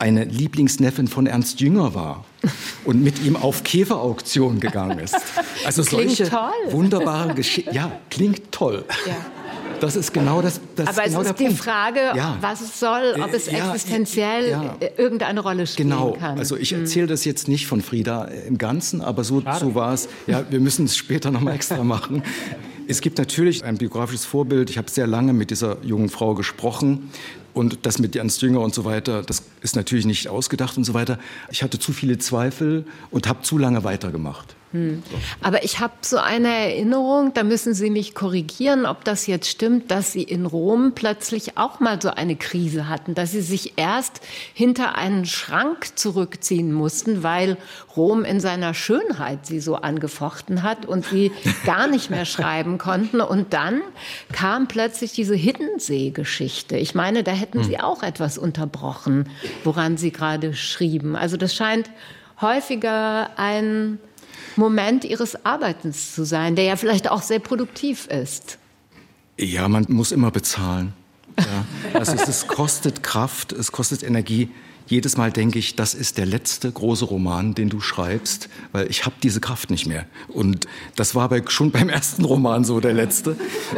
eine Lieblingsneffin von Ernst Jünger war und mit ihm auf Käferauktion gegangen ist. Also klingt solche toll. Wunderbare Geschichten. Ja, klingt toll. Ja. Das ist genau das. Aber genau es ist der die Punkt. Frage, was es soll, ob es existenziell irgendeine Rolle spielen kann. Also ich erzähle das jetzt nicht von Frieda im Ganzen, aber so war es. Ja, wir müssen es später noch mal extra machen. Es gibt natürlich ein biografisches Vorbild. Ich habe sehr lange mit dieser jungen Frau gesprochen. Und das mit Ernst Jünger und so weiter, das ist natürlich nicht ausgedacht und so weiter. Ich hatte zu viele Zweifel und habe zu lange weitergemacht. Aber ich habe so eine Erinnerung, da müssen Sie mich korrigieren, ob das jetzt stimmt, dass Sie in Rom plötzlich auch mal so eine Krise hatten, dass Sie sich erst hinter einen Schrank zurückziehen mussten, weil Rom in seiner Schönheit Sie so angefochten hat und Sie gar nicht mehr schreiben konnten. Und dann kam plötzlich diese Hiddensee-Geschichte. Ich meine, da hätten Sie auch etwas unterbrochen, woran Sie gerade schrieben. Also das scheint häufiger ein Moment Ihres Arbeitens zu sein, der ja vielleicht auch sehr produktiv ist. Ja, man muss immer bezahlen. Ja. Also es kostet Kraft, es kostet Energie. Jedes Mal denke ich, das ist der letzte große Roman, den du schreibst, weil ich habe diese Kraft nicht mehr. Und das war schon beim ersten Roman so der letzte.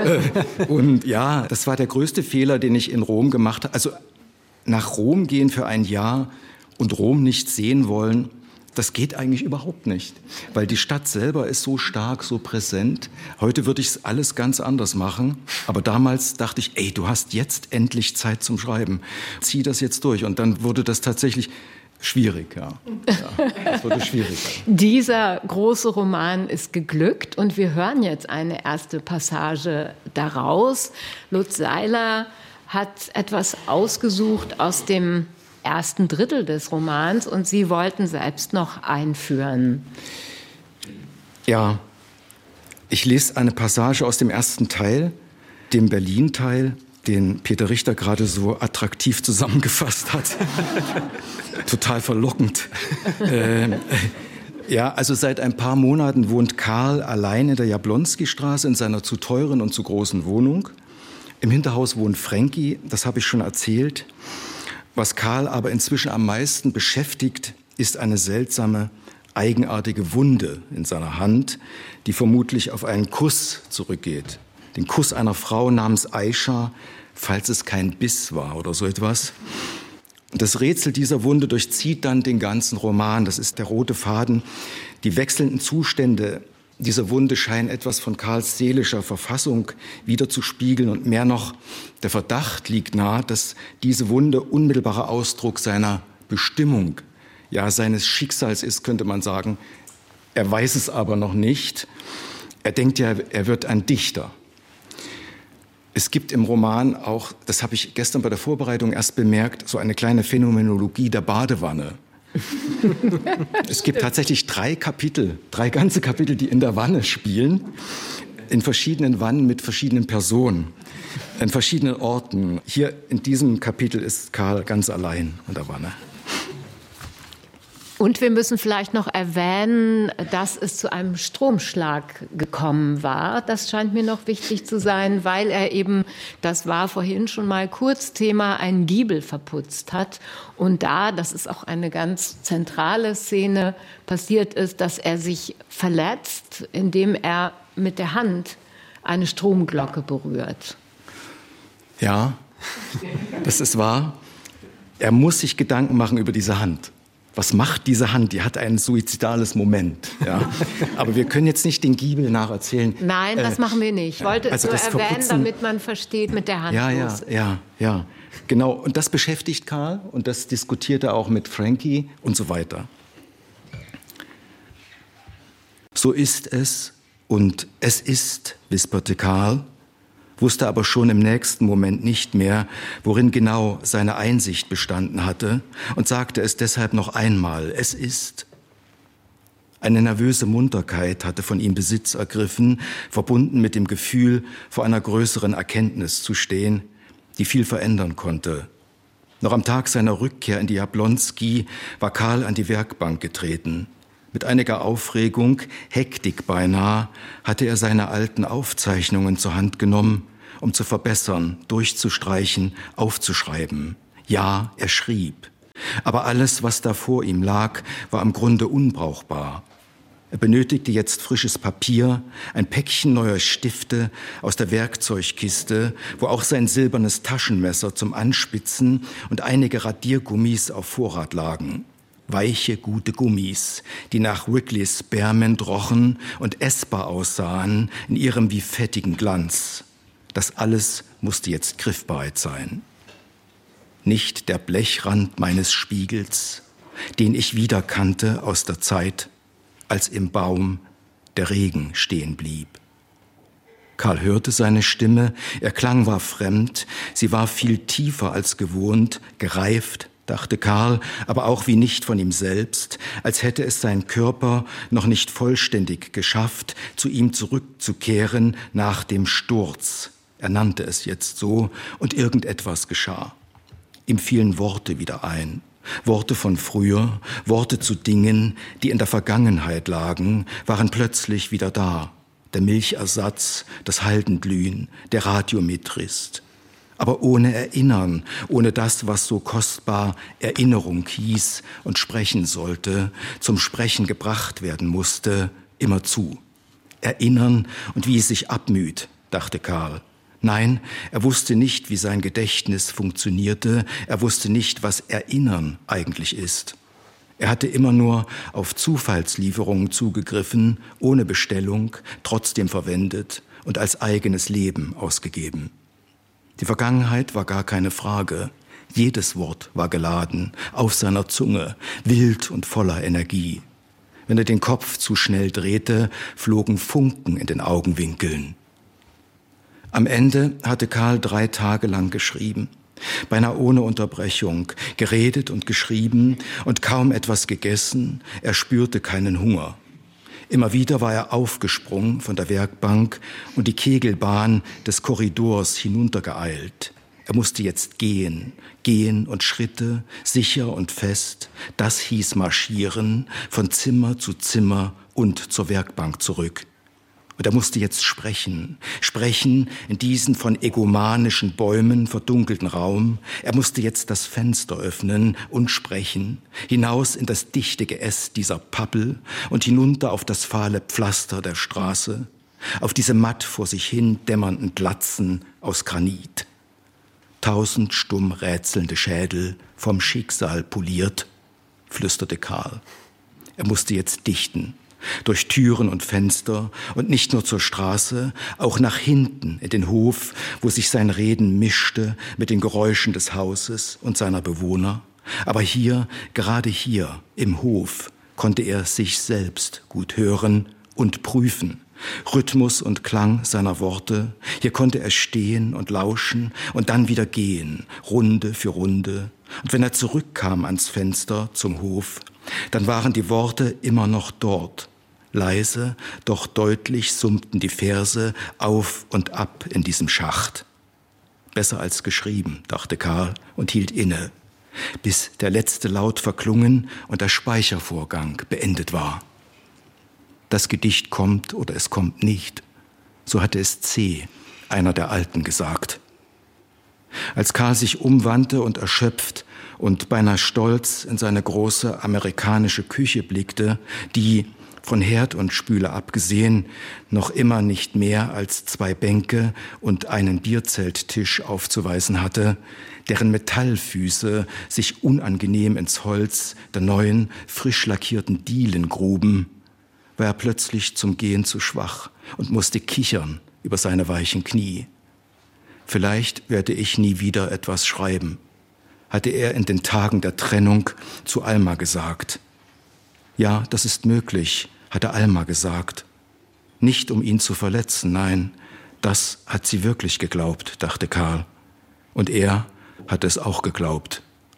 Und ja, das war der größte Fehler, den ich in Rom gemacht habe. Also nach Rom gehen für ein Jahr und Rom nicht sehen wollen, das geht eigentlich überhaupt nicht, weil die Stadt selber ist so stark, so präsent. Heute würde ich es alles ganz anders machen, aber damals dachte ich, ey, du hast jetzt endlich Zeit zum Schreiben. Zieh das jetzt durch. Und dann wurde das tatsächlich schwierig, ja. Das wurde schwierig. Dieser große Roman ist geglückt und wir hören jetzt eine erste Passage daraus. Lutz Seiler hat etwas ausgesucht aus dem ersten Drittel des Romans und Sie wollten selbst noch einführen. Ja, ich lese eine Passage aus dem ersten Teil, dem Berlin-Teil, den Peter Richter gerade so attraktiv zusammengefasst hat. Total verlockend. Ja, also seit ein paar Monaten wohnt Karl allein in der Jablonski-Straße in seiner zu teuren und zu großen Wohnung. Im Hinterhaus wohnt Frankie, das habe ich schon erzählt. Was Karl aber inzwischen am meisten beschäftigt, ist eine seltsame, eigenartige Wunde in seiner Hand, die vermutlich auf einen Kuss zurückgeht. Den Kuss einer Frau namens Aisha, falls es kein Biss war oder so etwas. Und das Rätsel dieser Wunde durchzieht dann den ganzen Roman. Das ist der rote Faden. Die wechselnden Zustände dieser Wunde scheinen etwas von Karls seelischer Verfassung widerzuspiegeln und mehr noch, der Verdacht liegt nahe, dass diese Wunde unmittelbarer Ausdruck seiner Bestimmung, ja seines Schicksals ist, könnte man sagen. Er weiß es aber noch nicht. Er denkt ja, er wird ein Dichter. Es gibt im Roman auch, das habe ich gestern bei der Vorbereitung erst bemerkt, so eine kleine Phänomenologie der Badewanne. Es gibt tatsächlich 3 ganze Kapitel, die in der Wanne spielen, in verschiedenen Wannen mit verschiedenen Personen, in verschiedenen Orten. Hier in diesem Kapitel ist Karl ganz allein in der Wanne. Und wir müssen vielleicht noch erwähnen, dass es zu einem Stromschlag gekommen war. Das scheint mir noch wichtig zu sein, weil er eben, das war vorhin schon mal kurz Thema, einen Giebel verputzt hat. Und das ist auch eine ganz zentrale Szene, passiert ist, dass er sich verletzt, indem er mit der Hand eine Stromglocke berührt. Ja, das ist wahr. Er muss sich Gedanken machen über diese Hand. Was macht diese Hand? Die hat ein suizidales Moment. Ja. Aber wir können jetzt nicht den Giebel nacherzählen. Nein, das machen wir nicht. Ich wollte es nur erwähnen, damit man versteht mit der Hand. Ja. Genau. Und das beschäftigt Karl und das diskutiert er auch mit Frankie und so weiter. So ist es und es ist, wisperte Karl, wusste aber schon im nächsten Moment nicht mehr, worin genau seine Einsicht bestanden hatte und sagte es deshalb noch einmal, es ist. Eine nervöse Munterkeit hatte von ihm Besitz ergriffen, verbunden mit dem Gefühl, vor einer größeren Erkenntnis zu stehen, die viel verändern konnte. Noch am Tag seiner Rückkehr in die Jablonski war Karl an die Werkbank getreten. Mit einiger Aufregung, Hektik beinahe, hatte er seine alten Aufzeichnungen zur Hand genommen, um zu verbessern, durchzustreichen, aufzuschreiben. Ja, er schrieb. Aber alles, was da vor ihm lag, war im Grunde unbrauchbar. Er benötigte jetzt frisches Papier, ein Päckchen neuer Stifte aus der Werkzeugkiste, wo auch sein silbernes Taschenmesser zum Anspitzen und einige Radiergummis auf Vorrat lagen. Weiche, gute Gummis, die nach Wrigley's Spearmint rochen und essbar aussahen in ihrem wie fettigen Glanz. Das alles musste jetzt griffbereit sein. Nicht der Blechrand meines Spiegels, den ich wiederkannte aus der Zeit, als im Baum der Regen stehen blieb. Karl hörte seine Stimme, ihr Klang war fremd, sie war viel tiefer als gewohnt, gereift, dachte Karl, aber auch wie nicht von ihm selbst, als hätte es sein Körper noch nicht vollständig geschafft, zu ihm zurückzukehren nach dem Sturz. Er nannte es jetzt so, und irgendetwas geschah. Ihm fielen Worte wieder ein. Worte von früher, Worte zu Dingen, die in der Vergangenheit lagen, waren plötzlich wieder da. Der Milchersatz, das Haldenglühen, der Radiometrist. Aber ohne Erinnern, ohne das, was so kostbar Erinnerung hieß und sprechen sollte, zum Sprechen gebracht werden musste, immerzu. Erinnern und wie es sich abmüht, dachte Karl. Nein, er wusste nicht, wie sein Gedächtnis funktionierte. Er wusste nicht, was Erinnern eigentlich ist. Er hatte immer nur auf Zufallslieferungen zugegriffen, ohne Bestellung, trotzdem verwendet und als eigenes Leben ausgegeben. Die Vergangenheit war gar keine Frage. Jedes Wort war geladen, auf seiner Zunge, wild und voller Energie. Wenn er den Kopf zu schnell drehte, flogen Funken in den Augenwinkeln. Am Ende hatte Karl 3 Tage lang geschrieben, beinahe ohne Unterbrechung, geredet und geschrieben und kaum etwas gegessen, er spürte keinen Hunger. Immer wieder war er aufgesprungen von der Werkbank und die Kegelbahn des Korridors hinuntergeeilt. Er musste jetzt gehen, gehen und Schritte, sicher und fest, das hieß marschieren, von Zimmer zu Zimmer und zur Werkbank zurück. Und er musste jetzt sprechen in diesen von egomanischen Bäumen verdunkelten Raum. Er musste jetzt das Fenster öffnen und sprechen, hinaus in das dichte Geäst dieser Pappel und hinunter auf das fahle Pflaster der Straße, auf diese matt vor sich hin dämmernden Glatzen aus Granit. 1000 stumm rätselnde Schädel, vom Schicksal poliert, flüsterte Karl. Er musste jetzt dichten. Durch Türen und Fenster und nicht nur zur Straße, auch nach hinten in den Hof, wo sich sein Reden mischte mit den Geräuschen des Hauses und seiner Bewohner. Aber hier, gerade hier im Hof, konnte er sich selbst gut hören und prüfen. Rhythmus und Klang seiner Worte. Hier konnte er stehen und lauschen und dann wieder gehen, Runde für Runde. Und wenn er zurückkam ans Fenster zum Hof, dann waren die Worte immer noch dort. Leise, doch deutlich summten die Verse auf und ab in diesem Schacht. Besser als geschrieben, dachte Karl und hielt inne, bis der letzte Laut verklungen und der Speichervorgang beendet war. Das Gedicht kommt oder es kommt nicht, so hatte es C., einer der Alten, gesagt. Als Karl sich umwandte und erschöpft und beinahe stolz in seine große amerikanische Küche blickte, die, von Herd und Spüle abgesehen, noch immer nicht mehr als 2 Bänke und einen Bierzelttisch aufzuweisen hatte, deren Metallfüße sich unangenehm ins Holz der neuen, frisch lackierten Dielen gruben, war er plötzlich zum Gehen zu schwach und musste kichern über seine weichen Knie. Vielleicht werde ich nie wieder etwas schreiben, hatte er in den Tagen der Trennung zu Alma gesagt. Ja, das ist möglich, hatte Alma gesagt. Nicht um ihn zu verletzen, nein, das hat sie wirklich geglaubt, dachte Karl. Und er hatte es auch geglaubt.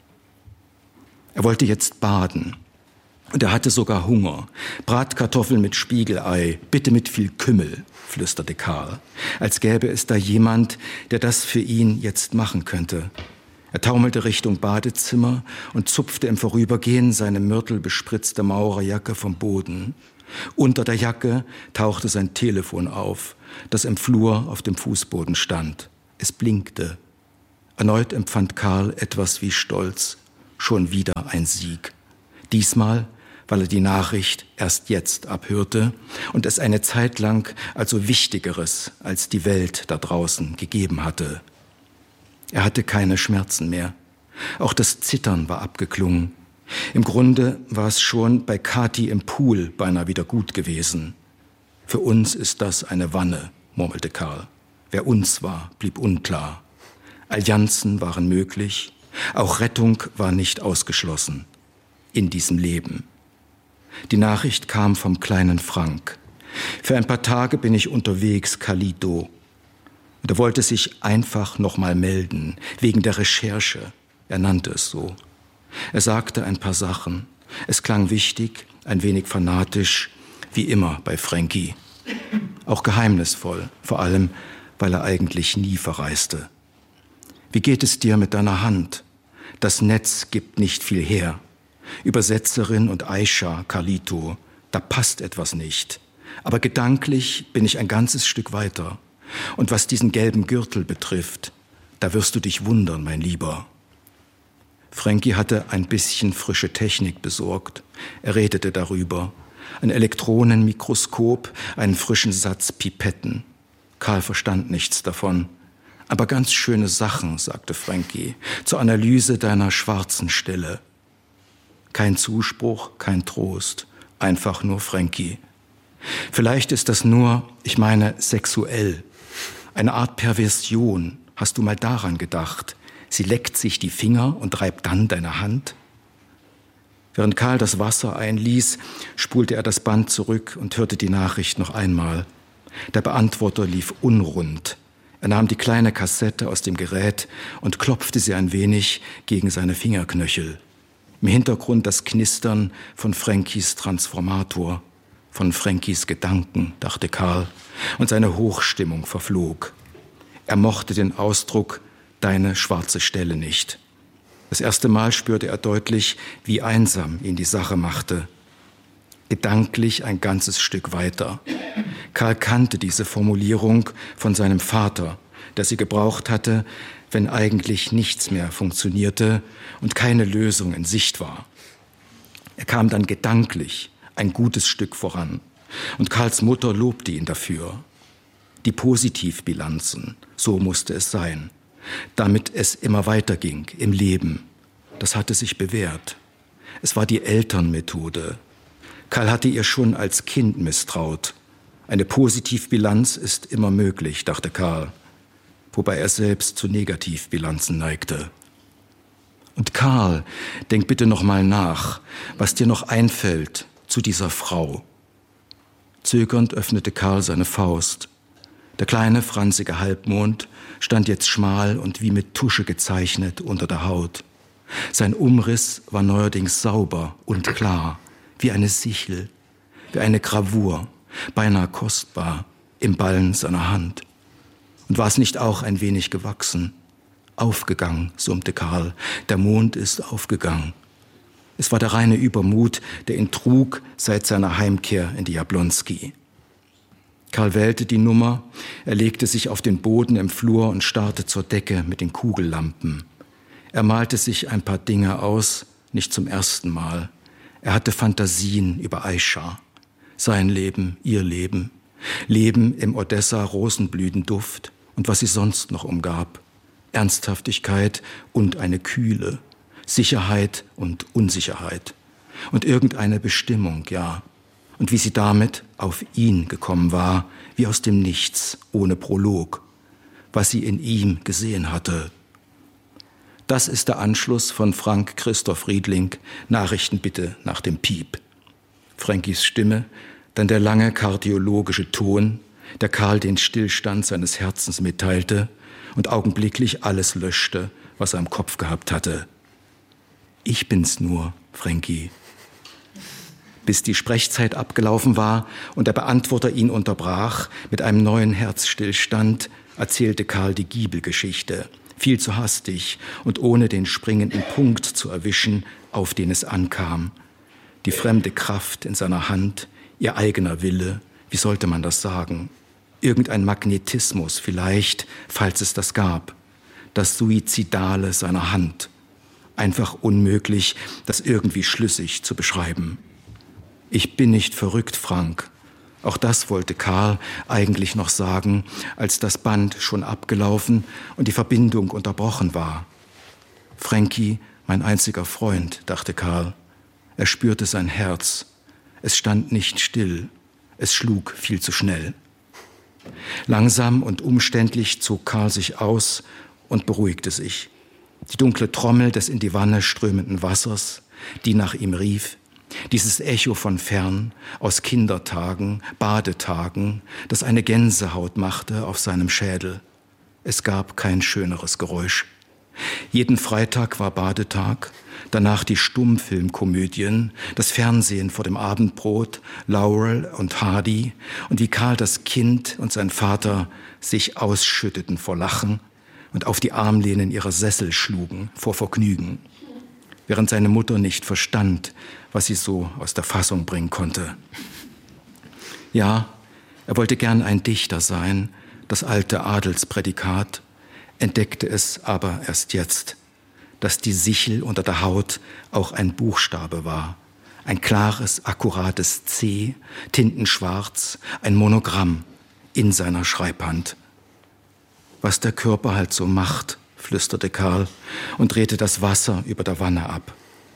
Er wollte jetzt baden. Und er hatte sogar Hunger. Bratkartoffeln mit Spiegelei, bitte mit viel Kümmel, flüsterte Karl, als gäbe es da jemand, der das für ihn jetzt machen könnte. Er taumelte Richtung Badezimmer und zupfte im Vorübergehen seine myrtelbespritzte Maurerjacke vom Boden. Unter der Jacke tauchte sein Telefon auf, das im Flur auf dem Fußboden stand. Es blinkte. Erneut empfand Karl etwas wie Stolz. schon wieder ein Sieg. Diesmal, weil er die Nachricht erst jetzt abhörte und es eine Zeit lang also Wichtigeres als die Welt da draußen gegeben hatte. Er hatte keine Schmerzen mehr. Auch das Zittern war abgeklungen. Im Grunde war es schon bei Kathi im Pool beinahe wieder gut gewesen. Für uns ist das eine Wanne, murmelte Karl. Wer uns war, blieb unklar. Allianzen waren möglich, auch Rettung war nicht ausgeschlossen. In diesem Leben. Die Nachricht kam vom kleinen Frank. Für ein paar Tage bin ich unterwegs, Carlito. Und er wollte sich einfach noch mal melden, wegen der Recherche. Er nannte es so. Er sagte ein paar Sachen. Es klang wichtig, ein wenig fanatisch, wie immer bei Frankie. Auch geheimnisvoll, vor allem, weil er eigentlich nie verreiste. Wie geht es dir mit deiner Hand? Das Netz gibt nicht viel her. Übersetzerin und Aisha, Carlito, da passt etwas nicht. Aber gedanklich bin ich ein ganzes Stück weiter. Und was diesen gelben Gürtel betrifft, da wirst du dich wundern, mein Lieber. Frankie hatte ein bisschen frische Technik besorgt. Er redete darüber. Ein Elektronenmikroskop, einen frischen Satz Pipetten. Karl verstand nichts davon. Aber ganz schöne Sachen, sagte Frankie, zur Analyse deiner schwarzen Stelle. Kein Zuspruch, kein Trost, einfach nur Frankie. Vielleicht ist das nur, ich meine, sexuell. Eine Art Perversion. Hast du mal daran gedacht? Sie leckt sich die Finger und reibt dann deine Hand? Während Karl das Wasser einließ, spulte er das Band zurück und hörte die Nachricht noch einmal. Der Beantworter lief unrund. Er nahm die kleine Kassette aus dem Gerät und klopfte sie ein wenig gegen seine Fingerknöchel. Im Hintergrund das Knistern von Frankies Transformator, von Frankies Gedanken, dachte Karl, und seine Hochstimmung verflog. Er mochte den Ausdruck »deine schwarze Stelle« nicht. Das erste Mal spürte er deutlich, wie einsam ihn die Sache machte. Gedanklich ein ganzes Stück weiter. Karl kannte diese Formulierung von seinem Vater, der sie gebraucht hatte, wenn eigentlich nichts mehr funktionierte und keine Lösung in Sicht war. Er kam dann gedanklich ein gutes Stück voran und Karls Mutter lobte ihn dafür. Die Positivbilanzen, so musste es sein, damit es immer weiterging im Leben. Das hatte sich bewährt. Es war die Elternmethode. Karl hatte ihr schon als Kind misstraut. Eine Positivbilanz ist immer möglich, dachte Karl, wobei er selbst zu Negativbilanzen neigte. Und Karl, denk bitte noch mal nach, was dir noch einfällt zu dieser Frau. Zögernd öffnete Karl seine Faust. Der kleine, franzige Halbmond stand jetzt schmal und wie mit Tusche gezeichnet unter der Haut. Sein Umriss war neuerdings sauber und klar, wie eine Sichel, wie eine Gravur, beinahe kostbar im Ballen seiner Hand. Und war es nicht auch ein wenig gewachsen? Aufgegangen, summte Karl, der Mond ist aufgegangen. Es war der reine Übermut, der ihn trug seit seiner Heimkehr in die Jablonski. Karl wählte die Nummer, er legte sich auf den Boden im Flur und starrte zur Decke mit den Kugellampen. Er malte sich ein paar Dinge aus, nicht zum ersten Mal. Er hatte Fantasien über Aisha, sein Leben, ihr Leben, Leben im Odessa-Rosenblütenduft und was sie sonst noch umgab. Ernsthaftigkeit und eine Kühle, Sicherheit und Unsicherheit und irgendeine Bestimmung, ja. Und wie sie damit auf ihn gekommen war, wie aus dem Nichts, ohne Prolog, was sie in ihm gesehen hatte. Das ist der Anschluss von Frank Christoph Riedling, Nachrichten bitte nach dem Piep. Frankies Stimme, dann der lange kardiologische Ton, der Karl den Stillstand seines Herzens mitteilte und augenblicklich alles löschte, was er im Kopf gehabt hatte. Ich bin's nur, Frankie. Bis die Sprechzeit abgelaufen war und der Beantworter ihn unterbrach, mit einem neuen Herzstillstand erzählte Karl die Giebelgeschichte, viel zu hastig und ohne den springenden Punkt zu erwischen, auf den es ankam. Die fremde Kraft in seiner Hand, ihr eigener Wille, wie sollte man das sagen? Irgendein Magnetismus vielleicht, falls es das gab. Das Suizidale seiner Hand. Einfach unmöglich, das irgendwie schlüssig zu beschreiben. Ich bin nicht verrückt, Frank. Auch das wollte Karl eigentlich noch sagen, als das Band schon abgelaufen und die Verbindung unterbrochen war. Frankie, mein einziger Freund, dachte Karl. Er spürte sein Herz. Es stand nicht still. Es schlug viel zu schnell. Langsam und umständlich zog Karl sich aus und beruhigte sich. Die dunkle Trommel des in die Wanne strömenden Wassers, die nach ihm rief, dieses Echo von fern, aus Kindertagen, Badetagen, das eine Gänsehaut machte auf seinem Schädel. Es gab kein schöneres Geräusch. Jeden Freitag war Badetag, danach die Stummfilmkomödien, das Fernsehen vor dem Abendbrot, Laurel und Hardy und wie Karl das Kind und sein Vater sich ausschütteten vor Lachen und auf die Armlehnen ihrer Sessel schlugen vor Vergnügen, während seine Mutter nicht verstand, was sie so aus der Fassung bringen konnte. Ja, er wollte gern ein Dichter sein, das alte Adelsprädikat, entdeckte es aber erst jetzt, dass die Sichel unter der Haut auch ein Buchstabe war, ein klares, akkurates C, tintenschwarz, ein Monogramm in seiner Schreibhand. Was der Körper halt so macht, flüsterte Karl und drehte das Wasser über der Wanne ab.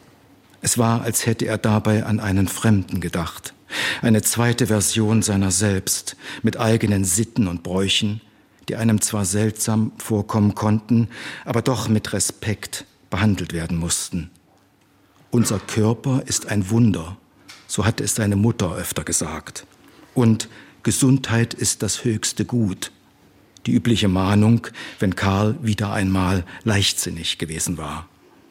Es war, als hätte er dabei an einen Fremden gedacht, eine zweite Version seiner selbst, mit eigenen Sitten und Bräuchen, die einem zwar seltsam vorkommen konnten, aber doch mit Respekt behandelt werden mussten. Unser Körper ist ein Wunder, so hatte es seine Mutter öfter gesagt. Und Gesundheit ist das höchste Gut. Die übliche Mahnung, wenn Karl wieder einmal leichtsinnig gewesen war.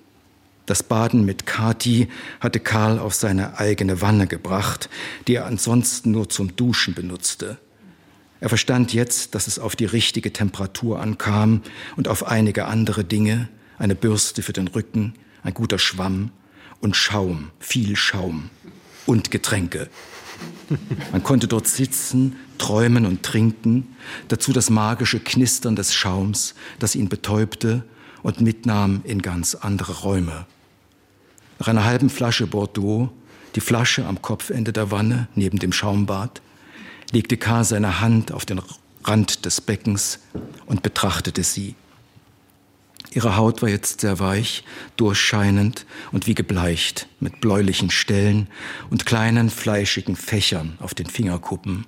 Das Baden mit Kathi hatte Karl auf seine eigene Wanne gebracht, die er ansonsten nur zum Duschen benutzte. Er verstand jetzt, dass es auf die richtige Temperatur ankam und auf einige andere Dinge, eine Bürste für den Rücken, ein guter Schwamm und Schaum, viel Schaum und Getränke. Man konnte dort sitzen, träumen und trinken, dazu das magische Knistern des Schaums, das ihn betäubte und mitnahm in ganz andere Räume. Nach einer halben Flasche Bordeaux, die Flasche am Kopfende der Wanne neben dem Schaumbad, legte Karl seine Hand auf den Rand des Beckens und betrachtete sie. Ihre Haut war jetzt sehr weich, durchscheinend und wie gebleicht, mit bläulichen Stellen und kleinen fleischigen Fächern auf den Fingerkuppen.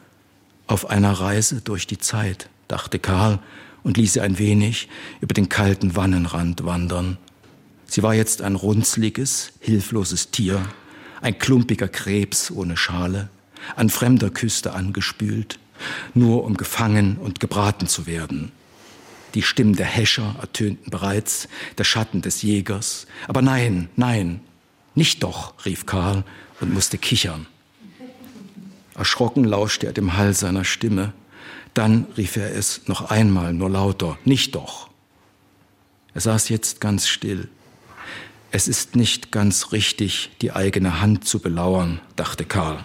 Auf einer Reise durch die Zeit, dachte Karl und ließ sie ein wenig über den kalten Wannenrand wandern. Sie war jetzt ein runzliges, hilfloses Tier, ein klumpiger Krebs ohne Schale, an fremder Küste angespült, nur um gefangen und gebraten zu werden. Die Stimmen der Häscher ertönten bereits, der Schatten des Jägers. Aber nein, nein, nicht doch, rief Karl und musste kichern. Erschrocken lauschte er dem Hall seiner Stimme. Dann rief er es noch einmal, nur lauter, nicht doch. Er saß jetzt ganz still. Es ist nicht ganz richtig, die eigene Hand zu belauern, dachte Karl.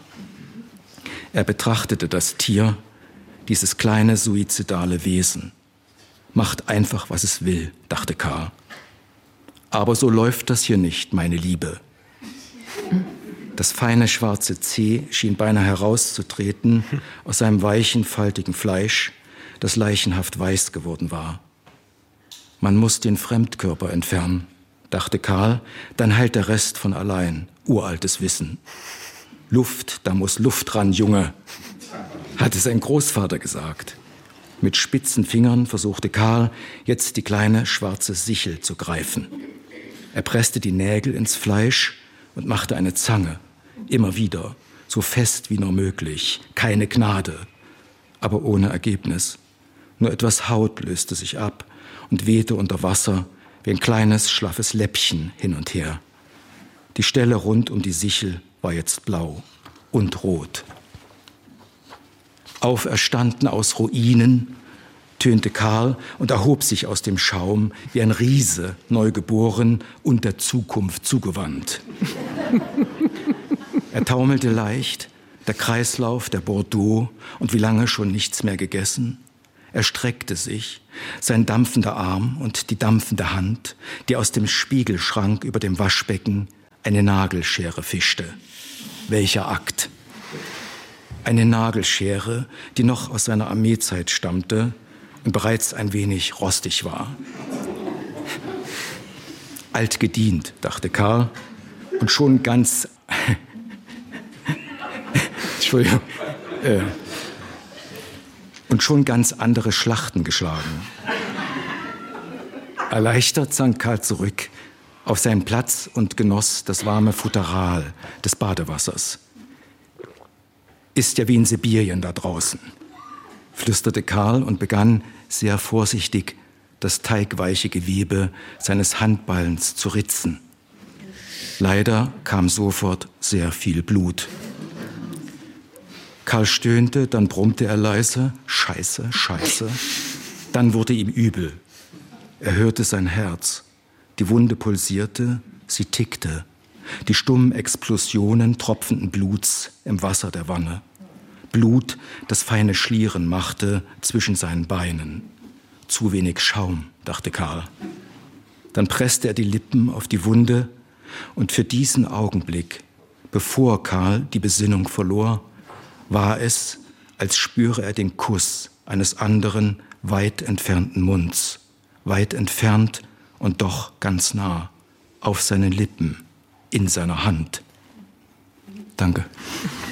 Er betrachtete das Tier, dieses kleine suizidale Wesen. Macht einfach, was es will, dachte Karl. Aber so läuft das hier nicht, meine Liebe. Das feine schwarze C schien beinahe herauszutreten aus seinem weichen, faltigen Fleisch, das leichenhaft weiß geworden war. Man muss den Fremdkörper entfernen, dachte Karl, dann heilt der Rest von allein. Uraltes Wissen. Luft, da muss Luft ran, Junge, hatte sein Großvater gesagt. Mit spitzen Fingern versuchte Karl, jetzt die kleine schwarze Sichel zu greifen. Er presste die Nägel ins Fleisch und machte eine Zange. Immer wieder, so fest wie nur möglich. Keine Gnade, aber ohne Ergebnis. Nur etwas Haut löste sich ab und wehte unter Wasser wie ein kleines, schlaffes Läppchen hin und her. Die Stelle rund um die Sichel war jetzt blau und rot. Auferstanden aus Ruinen, tönte Karl und erhob sich aus dem Schaum wie ein Riese, neugeboren und der Zukunft zugewandt. Er taumelte leicht, der Kreislauf, der Bordeaux und wie lange schon nichts mehr gegessen. Er streckte sich, sein dampfender Arm und die dampfende Hand, die aus dem Spiegelschrank über dem Waschbecken eine Nagelschere fischte. Welcher Akt! Eine Nagelschere, die noch aus seiner Armeezeit stammte und bereits ein wenig rostig war. Alt gedient, dachte Karl, und schon ganz... Entschuldigung. Und schon ganz andere Schlachten geschlagen. Erleichtert sank Karl zurück auf seinen Platz und genoss das warme Futteral des Badewassers. Ist ja wie in Sibirien da draußen, flüsterte Karl und begann sehr vorsichtig das teigweiche Gewebe seines Handballens zu ritzen. Leider kam sofort sehr viel Blut. Karl stöhnte, dann brummte er leise, Scheiße, Scheiße. Dann wurde ihm übel. Er hörte sein Herz. Die Wunde pulsierte, sie tickte. Die stummen Explosionen tropfenden Bluts im Wasser der Wanne. Blut, das feine Schlieren machte zwischen seinen Beinen. Zu wenig Schaum, dachte Karl. Dann presste er die Lippen auf die Wunde und für diesen Augenblick, bevor Karl die Besinnung verlor, war es, als spüre er den Kuss eines anderen, weit entfernten Munds, weit entfernt und doch ganz nah, auf seinen Lippen, in seiner Hand. Danke.